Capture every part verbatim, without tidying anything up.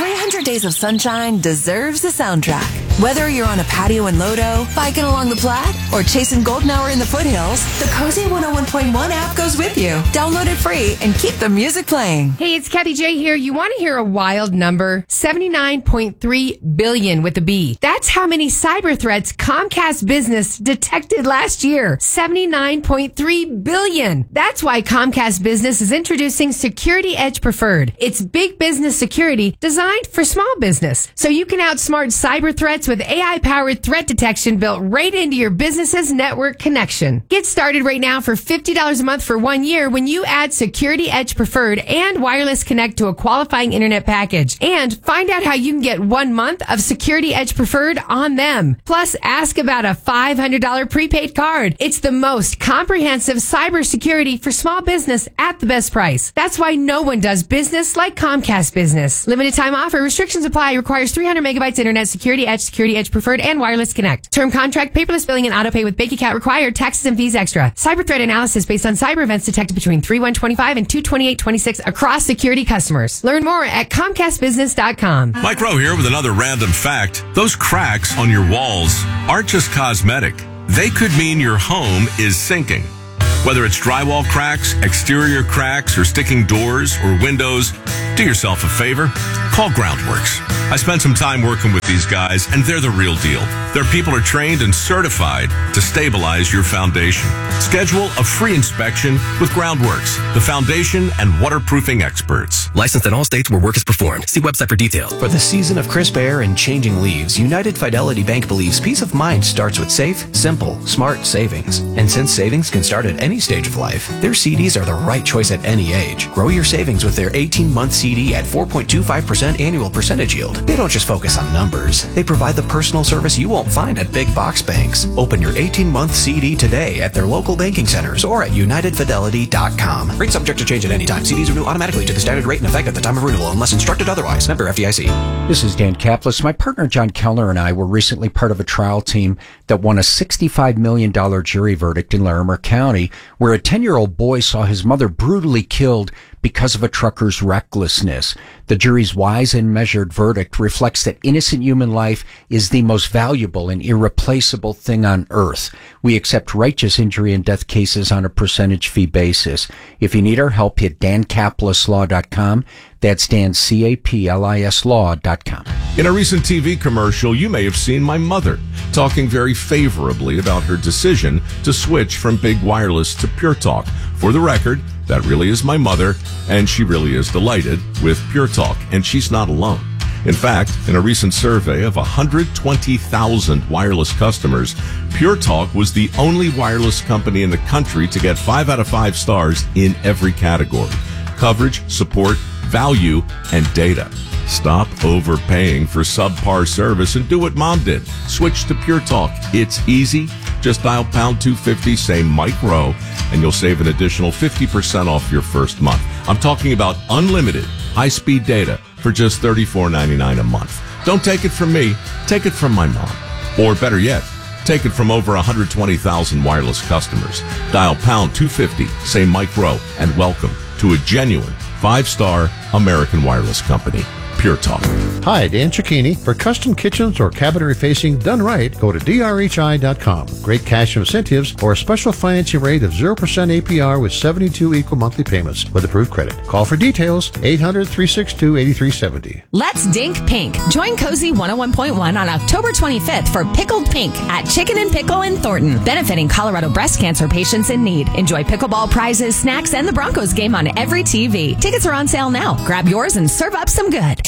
three hundred Days of Sunshine deserves a soundtrack. Whether you're on a patio in Lodo, biking along the Platte, or chasing golden hour in the foothills, the Cozy one oh one point one app goes with you. Download it free and keep the music playing. Hey, it's Kathy J here. You want to hear a wild number? seventy-nine point three billion with a B. That's how many cyber threats Comcast Business detected last year. seventy-nine point three billion. That's why Comcast Business is introducing Security Edge Preferred. It's big business security designed for small business. So you can outsmart cyber threats with A I-powered threat detection built right into your business's network connection. Get started right now for fifty dollars a month for one year when you add Security Edge Preferred and Wireless Connect to a qualifying internet package. And find out how you can get one month of Security Edge Preferred on them. Plus, ask about a five hundred dollars prepaid card. It's the most comprehensive cybersecurity for small business at the best price. That's why no one does business like Comcast Business. Limited time offer. Restrictions apply. Requires three hundred megabytes internet. Security Edge, Security Edge Preferred, and Wireless Connect. Term contract, paperless billing, and autopay with bank account required. Taxes and fees extra. Cyber threat analysis based on cyber events detected between three one twenty-five and two twenty-eight twenty-six across security customers. Learn more at comcast business dot com. Mike Rowe here with another random fact. Those cracks on your walls aren't just cosmetic. They could mean your home is sinking. Whether it's drywall cracks, exterior cracks, or sticking doors or windows, do yourself a favor. Call Groundworks. I spent some time working with these guys, and they're the real deal. Their people are trained and certified to stabilize your foundation. Schedule a free inspection with Groundworks, the foundation and waterproofing experts. Licensed in all states where work is performed. See website for details. For the season of crisp air and changing leaves, United Fidelity Bank believes peace of mind starts with safe, simple, smart savings. And since savings can start at any stage of life, their C Ds are the right choice at any age. Grow your savings with their eighteen-month C D at four point two five percent annual percentage yield. They don't just focus on numbers. They provide the personal service you won't find at big box banks. Open your eighteen-month C D today at their local banking centers or at united fidelity dot com. Rate subject to change at any time. C Ds renew automatically to the standard rate in effect at the time of renewal unless instructed otherwise. Member F D I C. This is Dan Kaplis. My partner John Kellner and I were recently part of a trial team that won a sixty-five million dollars jury verdict in Larimer County, where a ten-year-old boy saw his mother brutally killed because of a trucker's recklessness. The jury's wise and measured verdict reflects that innocent human life is the most valuable and irreplaceable thing on earth. We accept righteous injury and death cases on a percentage fee basis. If you need our help, hit dan kaplis law dot com. That's Dan, C A P L I S law dot com. In a recent T V commercial, you may have seen my mother talking very favorably about her decision to switch from Big Wireless to Pure Talk. For the record, that really is my mother, and she really is delighted with Pure Talk, and she's not alone. In fact, in a recent survey of one hundred twenty thousand wireless customers, Pure Talk was the only wireless company in the country to get five out of five stars in every category: coverage, support, value, and data. Stop overpaying for subpar service and do what Mom did. Switch to Pure Talk. It's easy. Just dial pound two fifty, say Mike Rowe, and you'll save an additional fifty percent off your first month. I'm talking about unlimited high-speed data for just thirty-four ninety-nine a month. Don't take it from me. Take it from my mom. Or better yet, take it from over one hundred twenty thousand wireless customers. Dial pound two fifty, say Mike Rowe, and welcome to a genuine five-star American wireless company. Pure Talk. Hi, Dan Cicchini. For custom kitchens or cabinetry facing done right, go to D R H I dot com. Great cash incentives or a special financing rate of zero percent A P R with seventy-two equal monthly payments with approved credit. Call for details, eight hundred, three six two, eight three seven zero. Let's Dink Pink. Join Cozy one oh one point one on October twenty-fifth for Pickled Pink at Chicken and Pickle in Thornton, benefiting Colorado breast cancer patients in need. Enjoy pickleball prizes, snacks, and the Broncos game on every T V. Tickets are on sale now. Grab yours and serve up some good.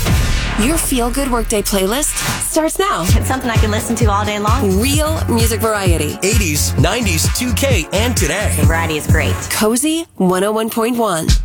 Your feel-good workday playlist starts now. It's something I can listen to all day long. Real music variety. eighties, nineties, two K, and today. The variety is great. Cozy one oh one point one.